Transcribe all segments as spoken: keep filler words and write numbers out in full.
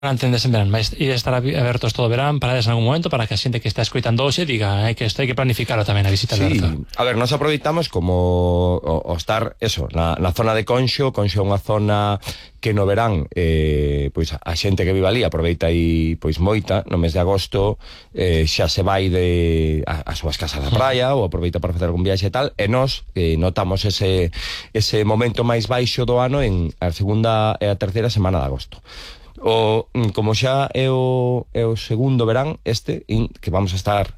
entendes en verán, vais ir a estar abertos todo verán, parades en algún momento para que a xente que está escoitando hoxe diga hai que isto hai que planificarlo tamén a visita Sí, aberta. a ver, nos aproveitamos como o, o estar, eso, na, na zona de Conxo. Conxo é unha zona que no verán eh, pois a xente que vive ali aproveita aí pois moita. No mes de agosto eh, xa se vai de a, a súas casas da praia ou aproveita para facer algún viaxe e tal, e nós eh, notamos ese, ese momento máis baixo do ano en a segunda e a terceira semana de agosto. O, como xa é o, é o segundo verán este in, que vamos a estar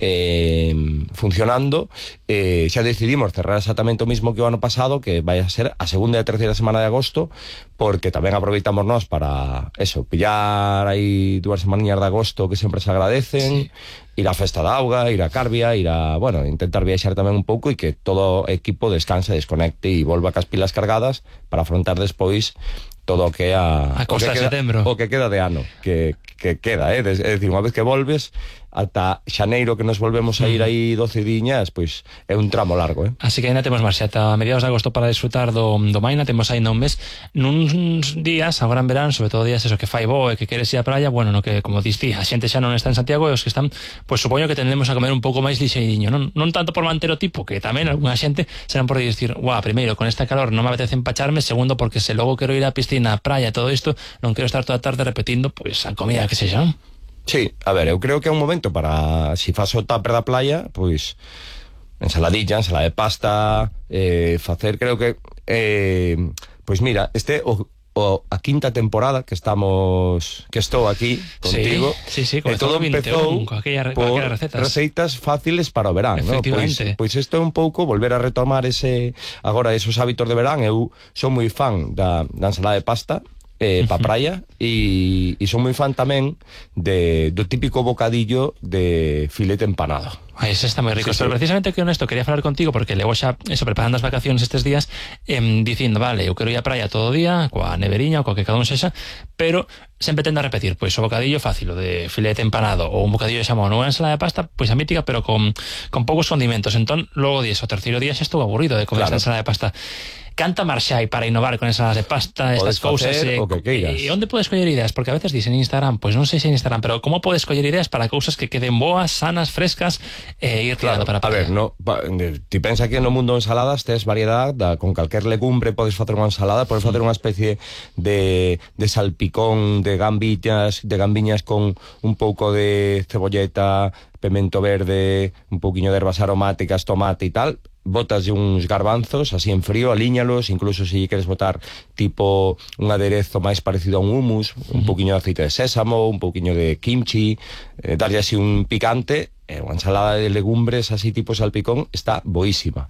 eh, funcionando, eh, xa decidimos cerrar exactamente o mismo que o ano pasado, que vai a ser a segunda e a terceira semana de agosto, porque tamén aproveitamos nós para eso, pillar aí dúas semaninhas de agosto que sempre se agradecen. Sí. Ir á Festa da Auga, ir a Carbia, ir a, bueno, intentar viaxar tamén un pouco e que todo o equipo descanse, desconecte e volva cas pilas cargadas para afrontar despois todo o que é a, a costa de setembro, o que queda de ano, que, que queda, eh? É dicir, unha vez que volves ata xaneiro, que nos volvemos a ir aí doce diñas, pois é un tramo largo, eh? Así que ainda temos marcha ata mediados de agosto para disfrutar do, do Maina. Temos aí un mes, nuns días, agora en verán, sobre todo días eso que fai bo e que queres ir á praia, bueno, no que, como diste, a xente xa non está en Santiago e os que están, pois supoño que tendemos a comer un pouco máis lixeiriño, non, non tanto por manter o tipo, que tamén algunha xente serán por dicir, guau, primeiro, con esta calor non me apetece empacharme, segundo, porque se logo quero ir á piscina, á praia, todo isto, non quero estar toda a tarde repetindo, pois, a comida que sexa, non? Sí, a ver, eu creo que é un momento para, si faz o tupper da playa, pois ensaladilla, ensalada de pasta, eh, facer, creo que eh, pois mira, este o, o a quinta temporada que estamos que estou aquí contigo. Sí, sí, sí, e todo empezou con aquella, por con recetas. receitas fáciles para o verán, ¿no? Efectivamente. Pois, pois isto é un pouco volver a retomar ese agora esos hábitos de verán. Eu son moi fan da, da ensalada de pasta eh, pa praia e, e son moi fan tamén de, do típico bocadillo de filete empanado. Ai, ese está moi rico, Sí, pero sí. precisamente que honesto quería falar contigo porque levo xa eso, preparando as vacaciones estes días, eh, dicindo, vale, eu quero ir á praia todo o día coa neveriña ou coa que cada un sexa, pero sempre tendo a repetir, pois o bocadillo fácil, o de filete empanado ou un bocadillo de xamón ou unha ensalada de pasta, pois a mítica, pero con, con poucos condimentos. Entón, logo dies, o terceiro día xa estou aburrido de comer Claro. esa ensalada de pasta. Canta marxa hai para innovar con ensaladas de pasta, estas cousas, facer eh, o que queiras. e onde podes coller ideas? Porque a veces dicen en Instagram, pois non sei se en Instagram, pero como podes coller ideas para cousas que queden boas, sanas, frescas e ir tirando para a a ver, no, pa, ti pensa que no mundo de ensaladas tes variedad da, con calquer legumbre podes facer unha ensalada, podes facer unha especie de, de salpicón de gambiñas, de gambiñas con un pouco de cebolleta, pemento verde, un pouquiño de ervas aromáticas, tomate e tal. Botas uns garbanzos así en frío, alíñalos, incluso se si queres botar tipo un aderezo máis parecido a un hummus, un pouquiño de aceite de sésamo, un pouquiño de kimchi, eh, darlle así un picante, eh, unha ensalada de legumbres así tipo salpicón está boísima.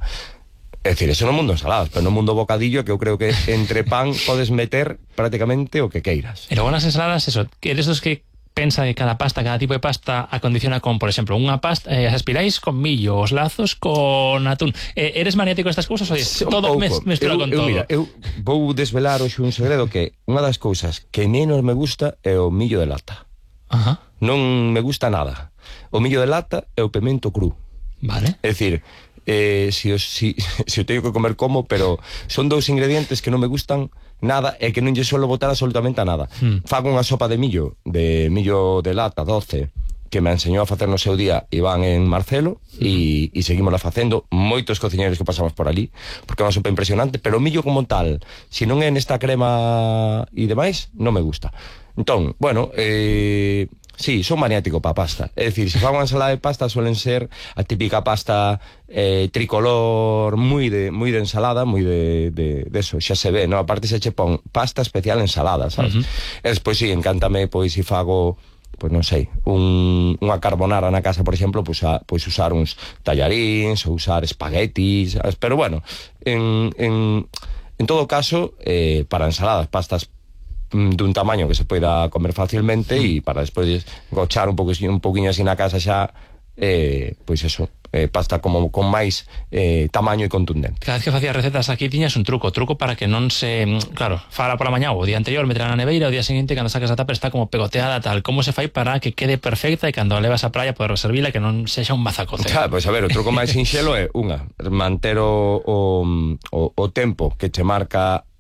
É dicir, eso no mundo ensaladas, pero no mundo bocadillo, que eu creo que entre pan podes meter prácticamente o que queiras. E logo nas ensaladas, eso, que eres dos que pensa que cada pasta, cada tipo de pasta acondiciona con, por exemplo, unha pasta, eh, as espirais con millo, os lazos con atún. Eh, eres maniático destas cousas ou dices, todo mes, mestura eu, con eu, todo? Mira, eu vou desvelar hoxe un segredo, que unha das cousas que menos me gusta é o millo de lata. Ajá. Non me gusta nada. O millo de lata é o pemento cru. Vale. É dicir, eh, si, o, si, si o teño que comer como, pero son dous ingredientes que non me gustan nada e que non lle suelo botar absolutamente a nada. Hmm. Fago unha sopa de millo, de millo de lata doce, que me enseñou a facer no seu día Iván en Marcelo, e, e seguimosla facendo moitos cociñeiros que pasamos por ali, porque é unha sopa impresionante, pero o millo como tal, se non é nesta crema e demais, non me gusta. Entón, bueno, eh, sí, son maniático pa pasta. É dicir, se fago unha ensalada de pasta suelen ser a típica pasta eh, tricolor, moi de moi de ensalada, moi de, de, de eso, xa se ve, no? Aparte se che pon pasta especial ensalada, sabes? Uh -huh. E despois sí, encántame, pois, se fago, pois non sei, un, unha carbonara na casa, por exemplo, pois, a, pois usar uns tallaríns ou usar espaguetis, sabes? Pero bueno, en, en, en todo caso, eh, para ensaladas, pastas dun tamaño que se poida comer facilmente e para despois gochar un pouquinho, un pouquinho así na casa xa, eh, pois eso, eh, pasta como con máis eh, tamaño e contundente. Cada vez que facías recetas aquí tiñas un truco, truco para que non se, claro, fala pola mañá ou o día anterior, meterá na neveira, o día seguinte cando sacas a tapa está como pegoteada tal, como se fai para que quede perfecta e cando a levas á praia poder reservila que non sexa un mazacote. Claro, pois a ver, o truco máis sinxelo é unha, manter o, o, o, o tempo que che marca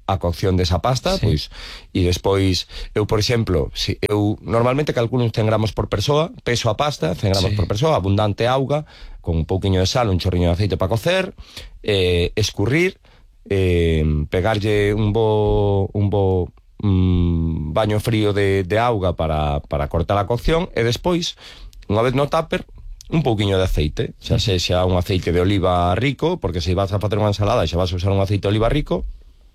a cocción desa pasta, sí. pois, e despois, eu, por exemplo, si, eu normalmente calculo uns cen gramos por persoa, peso a pasta, cen gramos sí. por persoa, abundante auga, con un pouquiño de sal, un chorriño de aceite para cocer, eh, escurrir, eh, pegarlle un bo, un bo mm, baño frío de, de auga para, para cortar a cocción, e despois, unha vez no tupper, un pouquiño de aceite, xa sexa un aceite de oliva rico, porque se vas a facer unha ensalada xa vas a usar un aceite de oliva rico,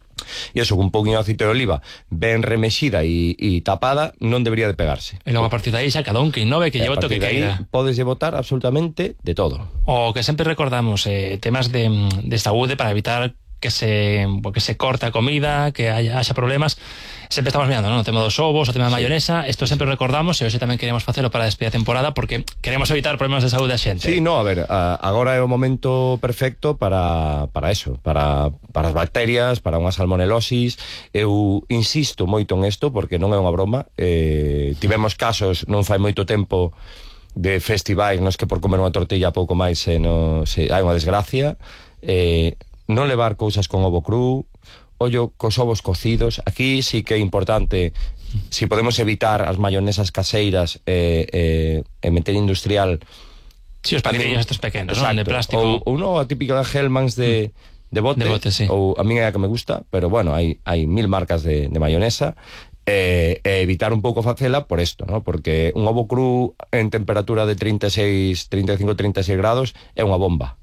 e eso, con un pouquiño de aceite de oliva ben remexida e, e tapada, non debería de pegarse. E logo a partir de aí xa cada un que innove, que lleve o que queira. Podes botar absolutamente de todo. O que sempre recordamos, eh, temas de, de saúde para evitar que se, que se corta a comida, que haya, haya problemas. Sempre estamos mirando, ¿no? O tema dos ovos, o tema da mayonesa, isto sempre recordamos, e hoxe tamén queremos facelo para despedir a temporada, porque queremos evitar problemas de saúde a xente. Sí, no, a ver, a, agora é o momento perfecto para, para eso, para, para as bacterias, para unha salmonelosis. Eu insisto moito en isto, porque non é unha broma. Eh, tivemos casos, non fai moito tempo, de festivais nos que por comer unha tortilla pouco máis se, no, se hai unha desgracia. Eh, non levar cousas con ovo cru, ollo cos ovos cocidos. Aquí sí que é importante, si podemos evitar as mayonesas caseiras e eh, eh, meter industrial. Si, sí, os paquetillos estos pequenos, ¿no? De plástico. Ou, ou non, a típica de Hellmann's de, de bote, de bote sí. Ou a mí é a que me gusta, pero bueno, hai, hai mil marcas de, de mayonesa. E eh, evitar un pouco facela por isto, ¿no? Porque un ovo cru en temperatura de trinta e seis, trinta e cinco, trinta e seis grados é unha bomba.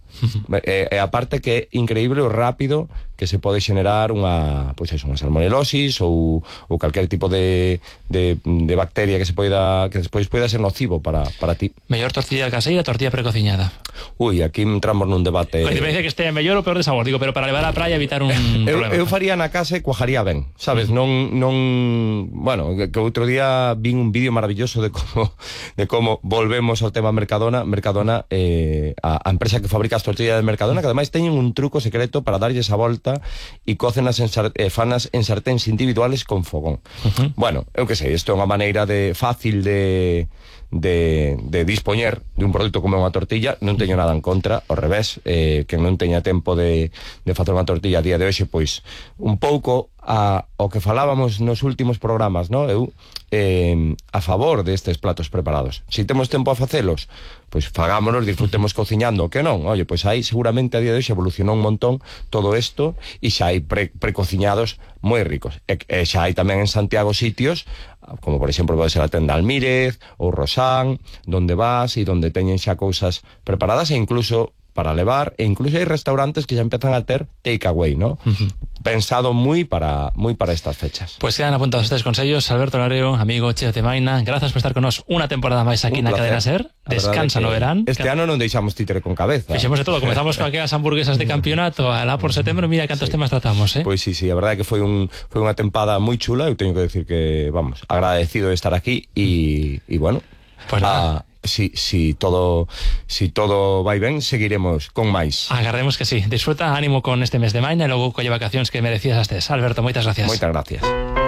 E, e aparte que é increíble o rápido que se pode xenerar unha, pois eso, unha salmonelosis ou, ou calquer tipo de, de, de bacteria que se poida, que despois poida ser nocivo para, para ti. Mellor tortilla caseira, tortilla precociñada. Ui, aquí entramos nun debate. Con diferencia que estea mellor ou peor de sabor, digo, pero para levar á praia evitar un eu, problema. Eu faría na casa e cuajaría ben, sabes? Uh -huh. Non, non, bueno, que, que outro día vin un vídeo maravilloso de como de como volvemos ao tema Mercadona, Mercadona eh, a, a empresa que fabrica as tortillas de Mercadona, que ademais teñen un truco secreto para darlle esa volta e cócenas en, eh, fanas en sarténs individuales con fogón. Uh -huh. Bueno, eu que sei, isto é unha maneira de fácil de de, de dispoñer de un produto como unha tortilla. Non teño nada en contra, ao revés, eh, que non teña tempo de, de facer unha tortilla a día de hoxe, pois un pouco a, o que falábamos nos últimos programas, no? Eu eh, a favor destes platos preparados. Si temos tempo a facelos, pois fagámonos, disfrutemos cociñando, que non? Oye, pois aí seguramente a día de hoxe evolucionou un montón todo isto e xa hai pre, precociñados moi ricos. E, e xa hai tamén en Santiago sitios, como por exemplo pode ser a tenda Almírez ou Rosán, donde vas e donde teñen xa cousas preparadas e incluso para levar, e incluso hai restaurantes que xa empezan a ter takeaway, ¿no? Uh -huh. Pensado moi para moi para estas fechas. Pues quedan apuntados estes consellos. Alberto Lareo, amigo, chef de Maina, gracias por estar con nos unha temporada máis aquí na Cadena Ser. Descansa no verán. Este ano non deixamos títere con cabeza. Fixemos de todo, comezamos con aquelas hamburguesas de campeonato, alá por setembro, mira cantos sí. temas tratamos, eh? Pois pues sí, sí, a verdade é que foi un foi unha tempada moi chula, eu teño que decir que, vamos, agradecido de estar aquí e e bueno, pues nada. A, Si, si todo si todo vai ben, seguiremos con máis. Agardemos que sí. Disfruta, ánimo con este mes de maña e logo colle vacacións que merecías estes. Alberto, moitas gracias. Moitas gracias.